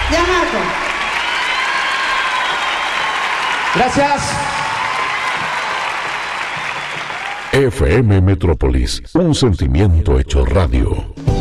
Ya, Marco. Gracias. FM Metrópolis, un sentimiento hecho radio.